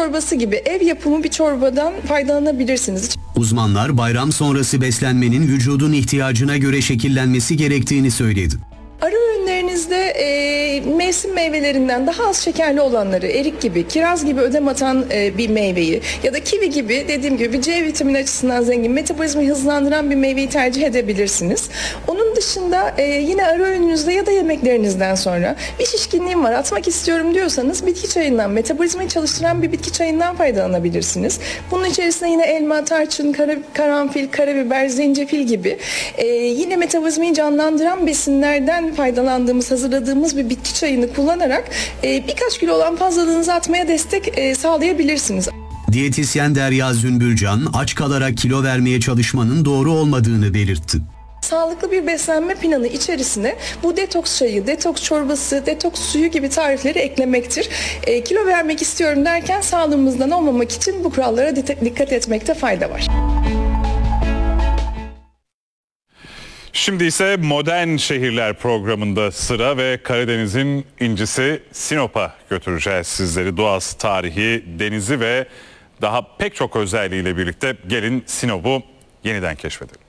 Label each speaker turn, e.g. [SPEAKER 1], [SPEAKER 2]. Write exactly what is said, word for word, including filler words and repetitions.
[SPEAKER 1] çorbası gibi ev yapımı bir çorbadan faydalanabilirsiniz.
[SPEAKER 2] Uzmanlar bayram sonrası beslenmenin vücudun ihtiyacına göre şekillenmesi gerektiğini söyledi.
[SPEAKER 1] Ara öğünlerinizde e, mevsim meyvelerinden daha az şekerli olanları, erik gibi, kiraz gibi ödem atan e, bir meyveyi ya da kivi gibi, dediğim gibi C vitamini açısından zengin, metabolizmayı hızlandıran bir meyveyi tercih edebilirsiniz. Onun dışında e, yine ara öğününüzde ya da yemeklerinizden sonra bir şişkinliğim var, atmak istiyorum diyorsanız bitki çayından, metabolizmayı çalıştıran bir bitki çayından faydalanabilirsiniz. Bunun içerisinde yine elma, tarçın, kara, karanfil, karabiber, zencefil gibi e, yine metabolizmayı canlandıran besinlerden faydalandığımız, hazırladığımız bir bitki çayını kullanarak e, birkaç kilo olan fazlalığınızı atmaya destek e, sağlayabilirsiniz.
[SPEAKER 2] Diyetisyen Derya Zümbülcan, aç kalarak kilo vermeye çalışmanın doğru olmadığını belirtti.
[SPEAKER 1] Sağlıklı bir beslenme planı içerisine bu detoks çayı, detoks çorbası, detoks suyu gibi tarifleri eklemektir. E, kilo vermek istiyorum derken sağlığımızdan olmamak için bu kurallara dikkat etmekte fayda var.
[SPEAKER 3] Şimdi ise Modern Şehirler programında sıra ve Karadeniz'in incisi Sinop'a götüreceğiz sizleri. Doğası, tarihi, denizi ve daha pek çok özelliğiyle birlikte gelin Sinop'u yeniden keşfedelim.